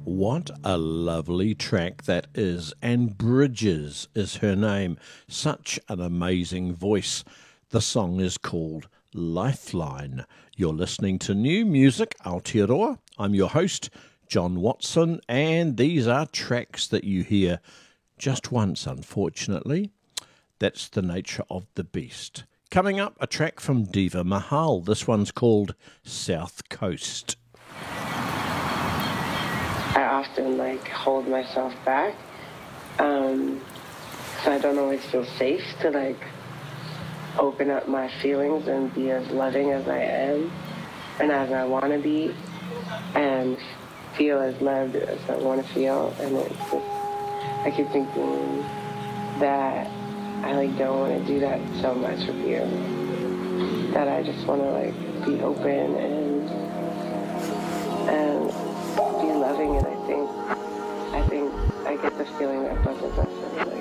What a lovely track that is. And Bridges is her name. Such an amazing voice. The song is called Lifeline. You're listening to New Music Aotearoa. I'm your host, John Watson, and these are tracks that you hear just once, unfortunately. That's the nature of the beast. Coming up, a track from Diva Mahal. This one's called South Coast. I often hold myself back, so I don't always feel safe to open up my feelings and be as loving as I am and as I want to be and feel as loved as I want to feel. And it's just, I keep thinking that I don't want to do that so much with you, that I just want to be open and be loving. And I think I get the feeling that both of us are